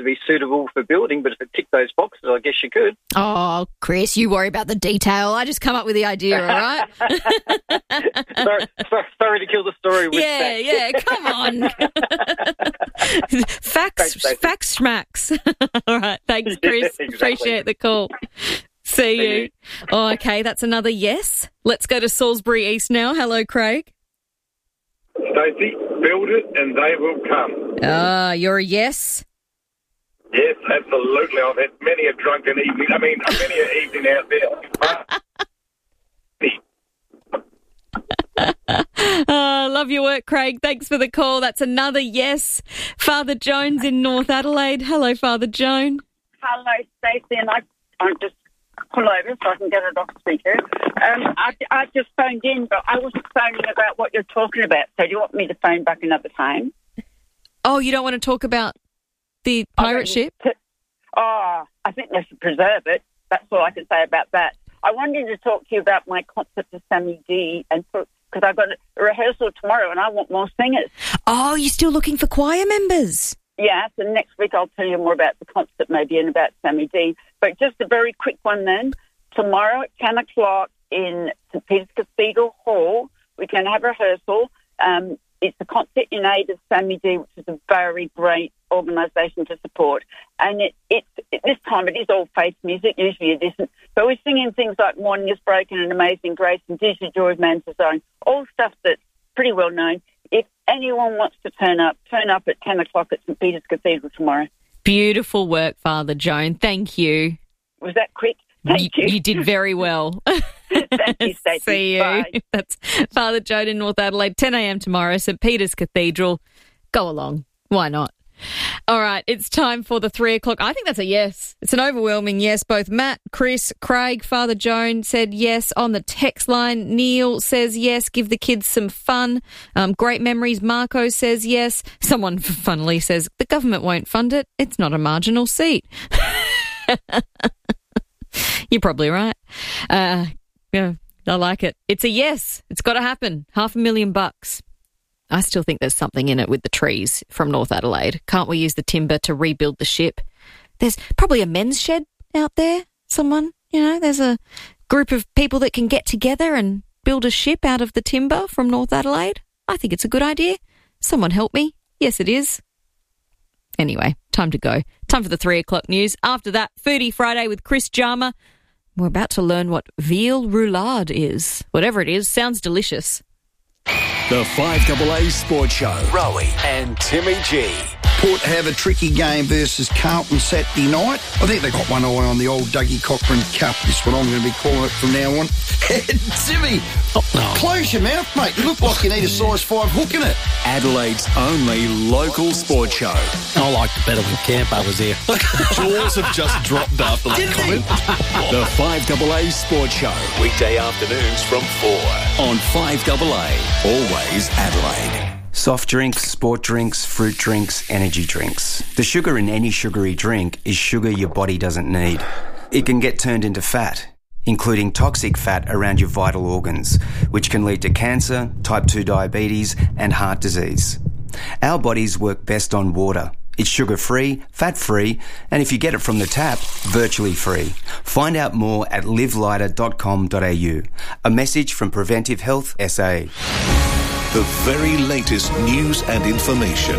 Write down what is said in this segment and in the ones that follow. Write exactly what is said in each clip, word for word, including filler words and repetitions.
to be suitable for building, but if it ticked those boxes, I guess you could. Oh, Chris, you worry about the detail. I just come up with the idea, all right? sorry, sorry, sorry to kill the story with yeah, that. Yeah, come on. facts, Thanks, facts, schmacks. All right, thanks, Chris. Yeah, exactly. Appreciate the call. See you. you. Oh, okay, that's another yes. Let's go to Salisbury East now. Hello, Craig. Stacey, build it and they will come. Ah, uh, you're a yes? Yes, absolutely. I've had many a drunken evening. I mean, many an evening out there. Oh, love your work, Craig. Thanks for the call. That's another yes. Father Jones in North Adelaide. Hello, Father Joan. Hello, Stacey, and I, I'm just pull over so I can get it off speaker. Um, I, I just phoned in, but I wasn't phoning about what you're talking about. So do you want me to phone back another time? Oh, you don't want to talk about the pirate ship? To, oh, I think they should preserve it. That's all I can say about that. I wanted to talk to you about my concert to Sammy D, and because I've got a rehearsal tomorrow and I want more singers. Oh, you're still looking for choir members? Yeah, so next week I'll tell you more about the concert maybe and about Sammy D. But just a very quick one then. Tomorrow at ten o'clock in St Peter's Cathedral Hall, we can have a rehearsal. Um, it's a concert in aid of Sammy D, which is a very great organisation to support. And it, it, it, this time it is all faith music, usually it isn't. But we're singing things like Morning is Broken and Amazing Grace and Did You Joy of Man's Design, all stuff that's pretty well known. If anyone wants to turn up, turn up at ten o'clock at St Peter's Cathedral tomorrow. Beautiful work, Father Joan. Thank you. Was that quick? Thank you. You, you did very well. Thank you, Stacey. See you. Bye. That's Father Joan in North Adelaide, ten a.m. tomorrow, St Peter's Cathedral. Go along. Why not? All right, it's time for the three o'clock. I think that's a yes. It's an overwhelming yes. Both Matt, Chris, Craig, Father Joan said yes. On the text line, Neil says yes. Give the kids some fun. Um, great memories. Marco says yes. Someone funnily says the government won't fund it. It's not a marginal seat. You're probably right. Uh, yeah, I like it. It's a yes. It's got to happen. Half a million bucks. I still think there's something in it with the trees from North Adelaide. Can't we use the timber to rebuild the ship? There's probably a men's shed out there. Someone, you know, there's a group of people that can get together and build a ship out of the timber from North Adelaide. I think it's a good idea. Someone help me. Yes, it is. Anyway, time to go. Time for the three o'clock news. After that, Foodie Friday with Chris Jarma. We're about to learn what veal roulade is. Whatever it is, sounds delicious. The five A A Sports Show. Rowie and Timmy G. Port have a tricky game versus Carlton Saturday night. I think they got one eye on the old Dougie Cochran Cup. That's what I'm going to be calling it from now on. Timmy, oh, no. Close your mouth, mate. You look like you need a size five hook in it. Adelaide's only local sports show. I liked it better when Campo was here. Jaws have just dropped after that comment. The five A A Sports Show. Weekday afternoons from four on five A A. Always Adelaide. Soft drinks, sport drinks, fruit drinks, energy drinks. The sugar in any sugary drink is sugar your body doesn't need. It can get turned into fat, including toxic fat around your vital organs, which can lead to cancer, type two diabetes, and heart disease. Our bodies work best on water. It's sugar-free, fat-free, and if you get it from the tap, virtually free. Find out more at live lighter dot com dot a u. A message from Preventive Health S A. The very latest news and information.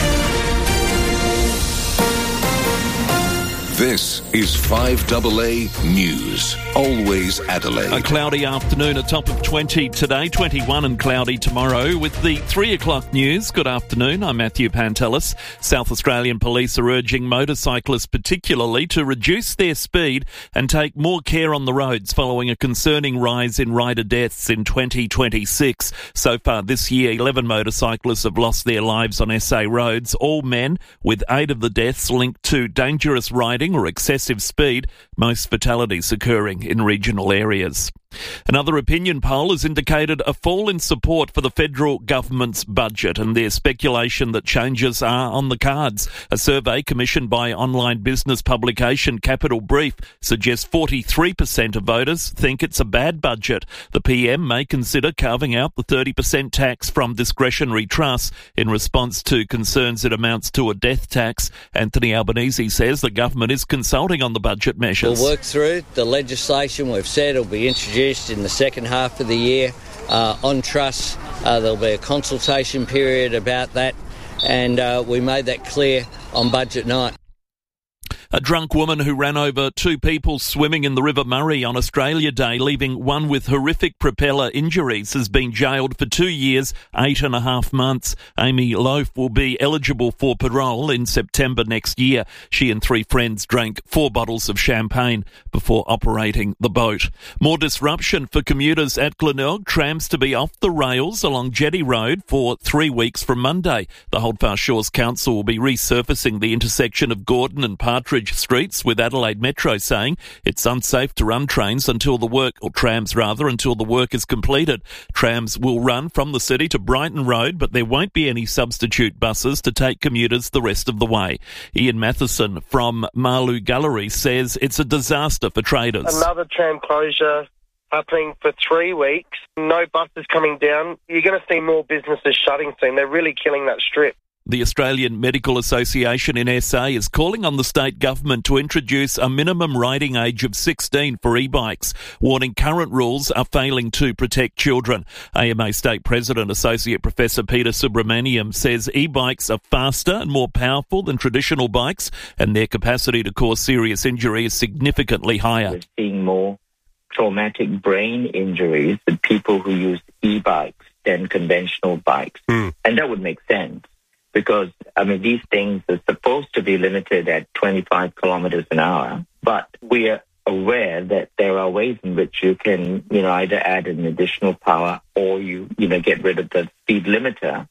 This is five A A News. Always Adelaide. A cloudy afternoon, a top of twenty today, twenty-one and cloudy tomorrow. With the three o'clock news, good afternoon, I'm Matthew Pantelis. South Australian police are urging motorcyclists particularly to reduce their speed and take more care on the roads following a concerning rise in rider deaths in twenty twenty-six. So far this year, eleven motorcyclists have lost their lives on S A roads, all men, with eight of the deaths linked to dangerous riding or excessive speed, most fatalities occurring in regional areas. Another opinion poll has indicated a fall in support for the federal government's budget, and there's speculation that changes are on the cards. A survey commissioned by online business publication Capital Brief suggests forty-three percent of voters think it's a bad budget. The P M may consider carving out the thirty percent tax from discretionary trusts in response to concerns it amounts to a death tax. Anthony Albanese says the government is consulting on the budget measures. We'll work through the legislation. We've said it'll be introduced in the second half of the year. Uh, on trusts, uh, there'll be a consultation period about that, and uh, we made that clear on budget night. A drunk woman who ran over two people swimming in the River Murray on Australia Day, leaving one with horrific propeller injuries, has been jailed for two years, eight and a half months. Amy Loaf will be eligible for parole in September next year. She and three friends drank four bottles of champagne before operating the boat. More disruption for commuters at Glenelg. Trams to be off the rails along Jetty Road for three weeks from Monday. The Holdfast Shores Council will be resurfacing the intersection of Gordon and Partridge Streets, with Adelaide Metro saying it's unsafe to run trains until the work, or trams rather, until the work is completed. Trams will run from the city to Brighton Road, but there won't be any substitute buses to take commuters the rest of the way. Ian Matheson from Marloo Gallery says it's a disaster for traders. Another tram closure happening for three weeks, no buses coming down. You're going to see more businesses shutting soon. They're really killing that strip. The Australian Medical Association in S A is calling on the state government to introduce a minimum riding age of sixteen for e-bikes, warning current rules are failing to protect children. A M A State President Associate Professor Peter Subramaniam says e-bikes are faster and more powerful than traditional bikes, and their capacity to cause serious injury is significantly higher. We're seeing more traumatic brain injuries with people who use e-bikes than conventional bikes, mm. and that would make sense. Because, I mean, these things are supposed to be limited at twenty-five kilometers an hour, but we are aware that there are ways in which you can, you know, either add an additional power or you, you know, get rid of the speed limiter.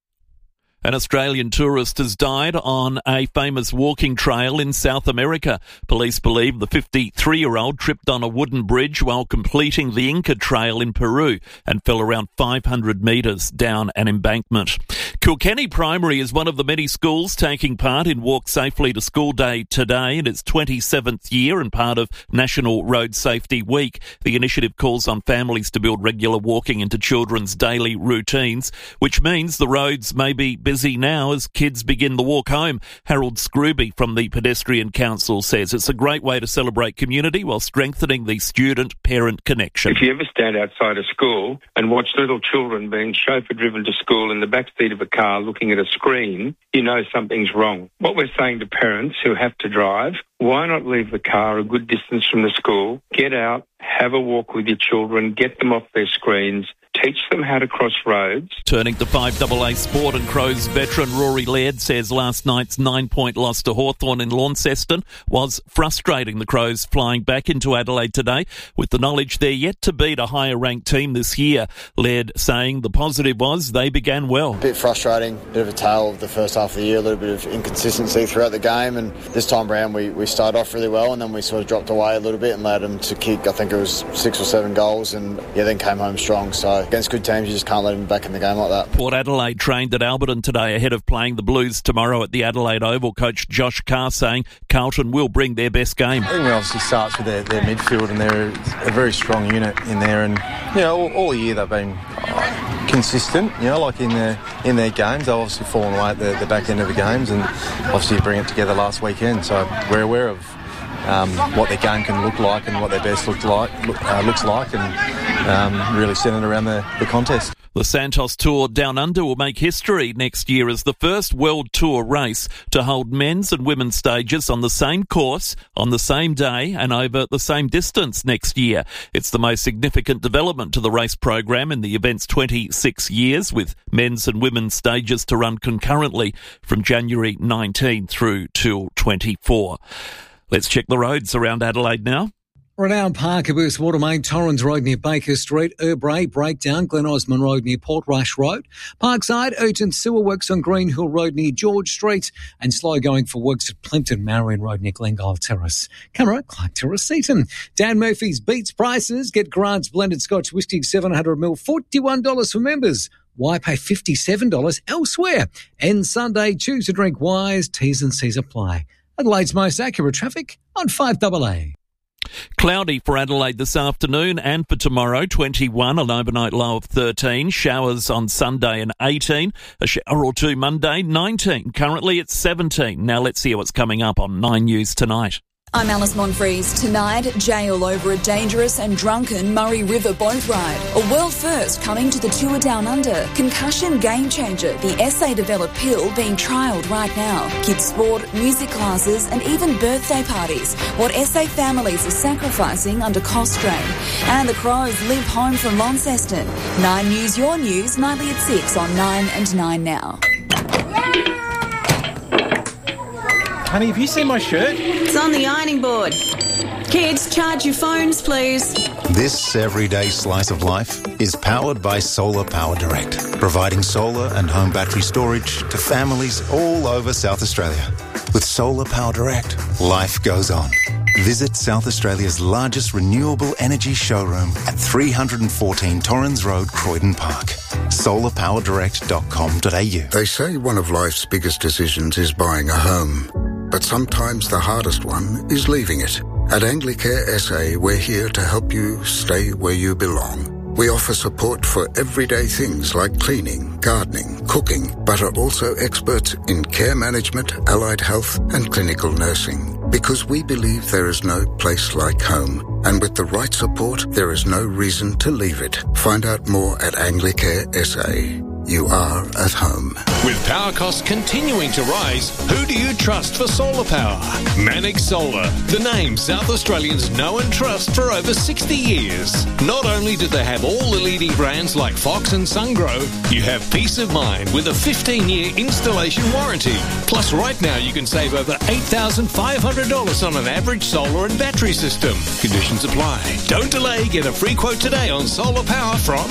An Australian tourist has died on a famous walking trail in South America. Police believe the fifty-three-year-old tripped on a wooden bridge while completing the Inca Trail in Peru and fell around five hundred metres down an embankment. Kilkenny Primary is one of the many schools taking part in Walk Safely to School Day today in its twenty-seventh year and part of National Road Safety Week. The initiative calls on families to build regular walking into children's daily routines, which means the roads may be busy now as kids begin the walk home. Harold Scrooby from the Pedestrian Council says it's a great way to celebrate community while strengthening the student-parent connection. If you ever stand outside a school and watch little children being chauffeur-driven to school in the backseat of a car looking at a screen, you know something's wrong. What we're saying to parents who have to drive, why not leave the car a good distance from the school, get out, have a walk with your children, get them off their screens, teach them how to cross roads. Turning to five double A Sport, and Crows veteran Rory Laird says last night's nine-point loss to Hawthorn in Launceston was frustrating. The Crows flying back into Adelaide today with the knowledge they're yet to beat a higher-ranked team this year. Laird saying the positive was they began well. A bit frustrating, bit of a tale of the first half of the year, a little bit of inconsistency throughout the game, and this time around we, we started off really well and then we sort of dropped away a little bit and allowed them to kick, I think it was six or seven goals, and yeah, then came home strong. So against good teams, you just can't let them back in the game like that. Port Adelaide trained at Alberton today ahead of playing the Blues tomorrow at the Adelaide Oval. Coach Josh Carr saying Carlton will bring their best game. I think it obviously starts with their, their midfield, and they're a very strong unit in there, and you know all, all year they've been uh, consistent, you know, like in their in their games. They've obviously fallen away at the, the back end of the games, and obviously bring it together last weekend, so we're aware of Um, what their game can look like and what their best look like, look, uh, looks like, and um, really centred around the, the contest. The Santos Tour Down Under will make history next year as the first World Tour race to hold men's and women's stages on the same course, on the same day and over the same distance next year. It's the most significant development to the race program in the event's twenty-six years, with men's and women's stages to run concurrently from January nineteenth through till twenty-four. Let's check the roads around Adelaide now. Renowned Parker burst water main, Torrens Road near Baker Street, Urbray breakdown, Glen Osmond Road near Portrush Road, Parkside, Urton sewer works on Green Hill Road near George Street, and slow going for works at Plimpton Marion Road near Glengyle Terrace. Camera, Clark Terrace, Seaton. Dan Murphy's Beats Prices. Get Grant's blended Scotch whisky seven hundred milliliters, forty-one dollars for members. Why pay fifty-seven dollars elsewhere? End Sunday, choose to drink wise, T's and C's apply. Adelaide's most accurate traffic on five double A. Cloudy for Adelaide this afternoon and for tomorrow, twenty-one, an overnight low of thirteen. Showers on Sunday and eighteen. A shower or two Monday, nineteen. Currently it's seventeen. Now let's see what's coming up on Nine News tonight. I'm Alice Monfries. Tonight, jail over a dangerous and drunken Murray River boat ride. A world first coming to the tour down under. Concussion game changer, the S A-developed pill being trialled right now. Kids sport, music classes and even birthday parties. What S A families are sacrificing under cost strain. And the Crows limp home from Launceston. Nine News, your news, nightly at six on Nine and Nine now. Honey, have you seen my shirt? It's on the ironing board. Kids, charge your phones, please. This everyday slice of life is powered by Solar Power Direct, providing solar and home battery storage to families all over South Australia. With Solar Power Direct, life goes on. Visit South Australia's largest renewable energy showroom at three fourteen Torrens Road, Croydon Park. solar power direct dot com dot a u. They say one of life's biggest decisions is buying a home. But sometimes the hardest one is leaving it. At Anglicare S A, we're here to help you stay where you belong. We offer support for everyday things like cleaning, gardening, cooking, but are also experts in care management, allied health, and clinical nursing. Because we believe there is no place like home. And with the right support, there is no reason to leave it. Find out more at Anglicare S A. You are at home. With power costs continuing to rise, who do you trust for solar power? Manic Solar, the name South Australians know and trust for over sixty years. Not only do they have all the leading brands like Fox and Sungrow, you have peace of mind with a fifteen-year installation warranty. Plus, right now you can save over eight thousand five hundred dollars on an average solar and battery system. Conditions apply. Don't delay. Get a free quote today on solar power from...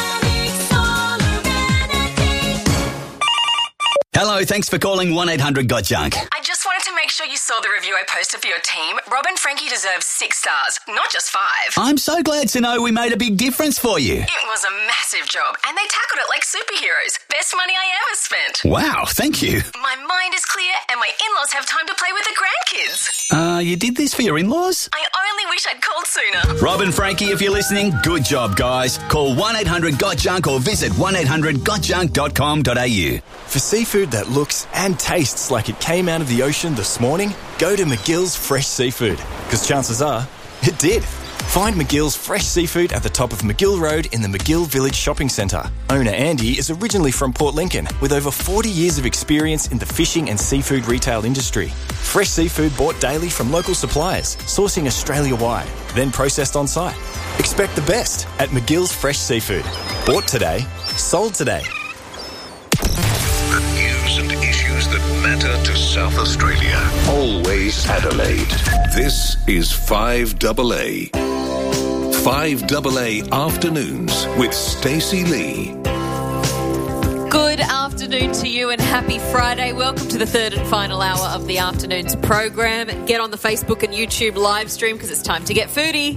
Hello, thanks for calling one eight hundred got junk. I just wanted to make sure you saw the review I posted for your team. Rob and Frankie deserve six stars, not just five. I'm so glad to know we made a big difference for you. It was a massive job, and they tackled it like superheroes. Best money I ever spent. Wow, thank you. My mind is clear, and my in-laws have time to play with the grandkids. Uh, you did this for your in-laws? I only wish I'd called sooner. Rob and Frankie, if you're listening, good job, guys. Call one eight hundred got junk or visit one eight hundred got junk dot com dot a u. For seafood that looks and tastes like it came out of the ocean this morning, go to McGill's Fresh Seafood, because chances are it did. Find McGill's Fresh Seafood at the top of McGill Road in the McGill Village Shopping Centre. Owner Andy is originally from Port Lincoln with over forty years of experience in the fishing and seafood retail industry. Fresh seafood bought daily from local suppliers, sourcing Australia-wide, then processed on site. Expect the best at McGill's Fresh Seafood. Bought today, sold today. The news and issues that matter to South Australia. Always Adelaide. This is five double A. five double A Afternoons with Stacey Lee. Good afternoon to you and happy Friday. Welcome to the third and final hour of the afternoon's program. Get on the Facebook and YouTube live stream because it's time to get foodie.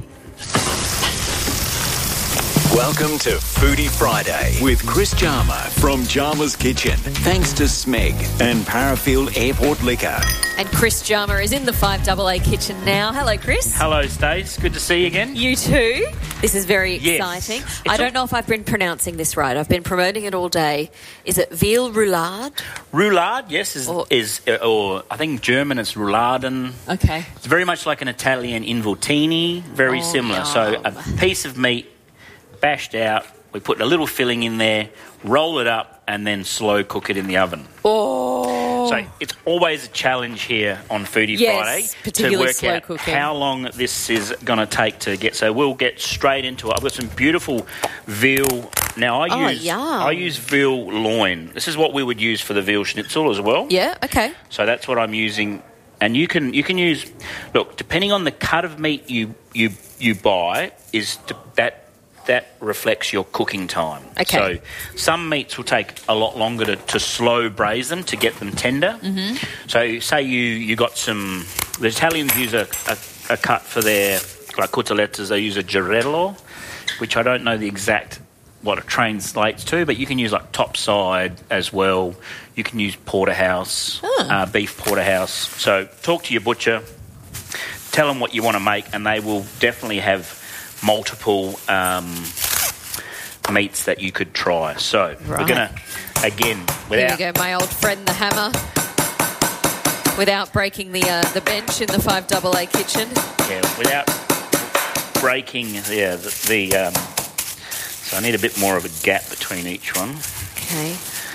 Welcome to Foodie Friday with Chris Jarma from Jarma's Kitchen. Thanks to Smeg and Parafield Airport Liquor. And Chris Jarma is in the five double A kitchen now. Hello, Chris. Hello, Stace. Good to see you again. You too. This is very yes. exciting. It's I don't know if I've been pronouncing this right. I've been promoting it all day. Is it veal roulade? Roulade, yes, is, or, is uh, or I think German it's rouladen. Okay. It's very much like an Italian involtini, very oh, similar. Yum. So a piece of meat bashed out, we put a little filling in there, roll it up, and then slow cook it in the oven. Oh! So it's always a challenge here on Foodie yes, Friday to work out cooking. how long this is going to take to get. So we'll get straight into it. I've got some beautiful veal. Now I oh, use yum. I use veal loin. This is what we would use for the veal schnitzel as well. Yeah. Okay. So that's what I'm using And you can you can use, look, depending on the cut of meat you you you buy, is to, that that reflects your cooking time. Okay. So some meats will take a lot longer to, to slow braise them to get them tender. Mm-hmm. So say you you got some. The Italians use a, a, a cut for their like cotelettes. They use a girello, which I don't know the exact what it translates to, but you can use like top side as well. You can use porterhouse, Oh. uh, beef porterhouse. So talk to your butcher, tell them what you want to make, and they will definitely have multiple um, meats that you could try. So Right. we're going to, again, without... Here we go, my old friend, the hammer. Without breaking the uh, the bench in the five double A kitchen. Yeah, without breaking yeah, the... the um, so I need a bit more of a gap between each one. Okay.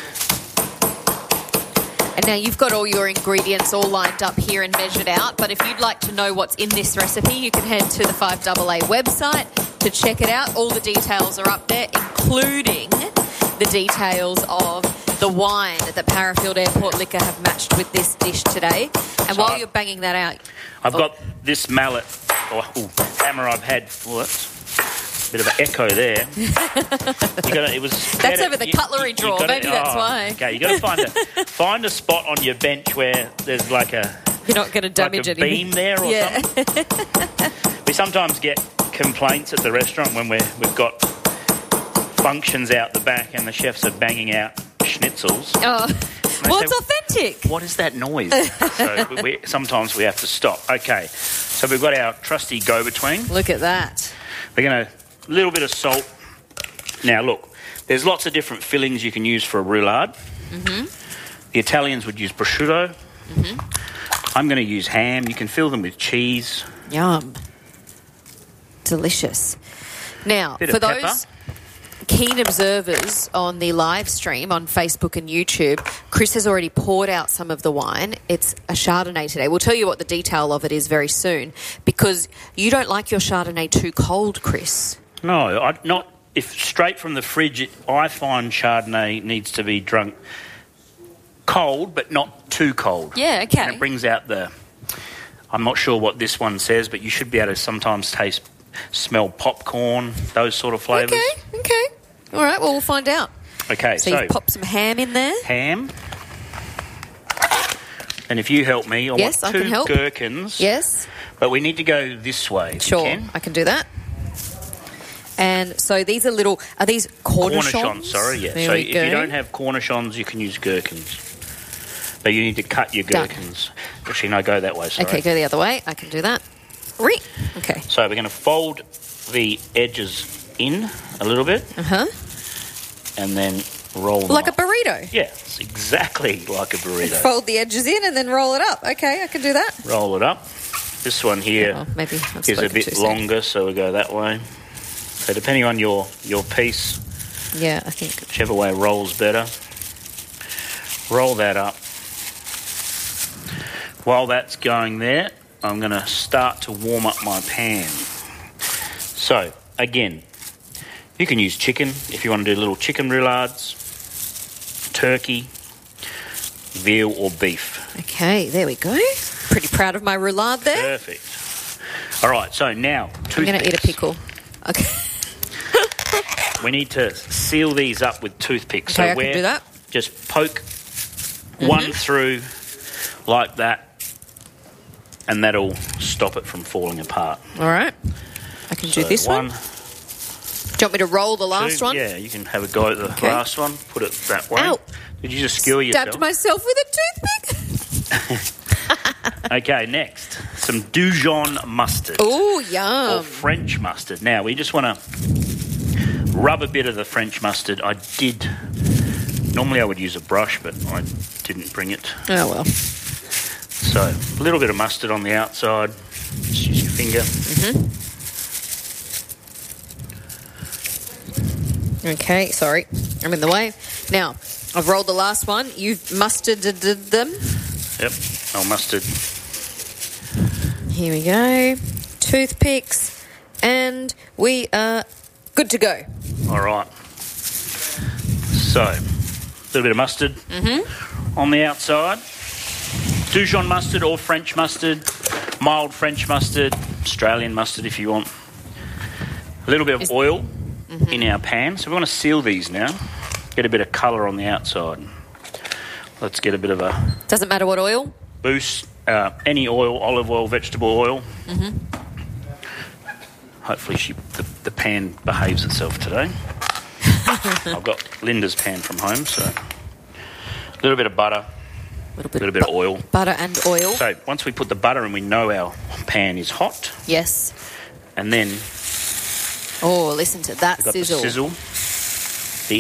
And now you've got all your ingredients all lined up here and measured out, but if you'd like to know what's in this recipe, you can head to the five double A website to check it out. All the details are up there, including the details of the wine that Parafield Airport Liquor have matched with this dish today. And So while I- you're banging that out... I've oh, got this mallet, or ooh, hammer I've had for it. Bit of an echo there. You gotta, it was That's better- over the you- cutlery you drawer. gotta- Maybe that's oh, why. Okay, you got to find a find a spot on your bench where there's like a You're not going to damage like a anything. beam there or yeah. something. We sometimes get complaints at the restaurant when we're, we've got functions out the back and the chefs are banging out schnitzels. Oh, they well, say, it's authentic. What is that noise? So we, we, sometimes we have to stop. Okay, so we've got our trusty go-between. Look at that. We're going to, a little bit of salt. Now, look, there's lots of different fillings you can use for a roulade. Mm-hmm. The Italians would use prosciutto. Mm-hmm. I'm going to use ham. You can fill them with cheese. Yum. Delicious. Now, Bit for of pepper. those keen observers on the live stream on Facebook and YouTube, Chris has already poured out some of the wine. It's a Chardonnay today. We'll tell you what the detail of it is very soon, because you don't like your Chardonnay too cold, Chris. No, I, not if straight from the fridge. It, I find Chardonnay needs to be drunk cold, but not too cold. Yeah, okay. And it brings out the... I'm not sure what this one says, but you should be able to sometimes taste, smell popcorn, those sort of flavours. Okay, okay. All right, well, we'll find out. Okay, So, so... you've popped some ham in there. ham. And if you help me, I Yes, want I two can help. gherkins. Yes. But we need to go this way. if you Sure, can. I can do that. And so these are little, are these cornichons? Cornichons, sorry, yeah. There so we if go. you don't have cornichons, you can use gherkins. But you need to cut your Done. gherkins. Actually, no, go that way, sorry. Okay, go the other way. I can do that. Re. Okay. So we're going to fold the edges in a little bit Uh-huh. and then roll them Like a up. burrito. Yeah, it's exactly like a burrito. Fold the edges in and then roll it up. Okay, I can do that. Roll it up. This one here Oh, maybe I've is a spoken bit too soon. longer, so we go that way. So depending on your, your piece, Yeah, I think. whichever way rolls better, roll that up. While that's going there, I'm going to start to warm up my pan. So, again, you can use chicken if you want to do little chicken roulades, turkey, veal or beef. Okay, there we go. Pretty proud of my roulade there. Perfect. All right, so now, I'm going to eat a toothpicks. pickle. Okay. We need to seal these up with toothpicks. Okay, I so can we're do that. just poke one through like that, and that'll stop it from falling apart. All right. I can do So this one. one. Do you want me to roll the last two, one? Yeah, you can have a go at the Okay. last one. Put it that way. Ow. Did you just skewer yourself? Stabbed myself with a toothpick. Okay, next. Some Dijon mustard. Oh, Or yum. French mustard. Now, we just want to rub a bit of the French mustard. I did... Normally I would use a brush, but I didn't bring it. Oh, well. So, a little bit of mustard on the outside. Just use your finger. Mm-hmm. Okay, sorry. I'm in the way. Now, I've rolled the last one. You've mustarded them. Yep, oh, mustard. Here we go. Toothpicks. And we are good to go. All right. So, a little bit of mustard Mm-hmm. on the outside. Dijon mustard or French mustard, mild French mustard, Australian mustard if you want. A little bit of oil mm-hmm. in our pan. So we want to seal these now. Get a bit of colour on the outside. Let's get a bit of a... Doesn't matter what oil? Boost. Uh, any oil, olive oil, vegetable oil. Mm-hmm. Hopefully she, the, the pan behaves itself today. I've got Linda's pan from home, so... A little bit of butter. A little bit, little bit of oil. Butter and oil. So once we put the butter in, we know our pan is hot. Yes. And then... Oh, listen to that we've got sizzle. the sizzle.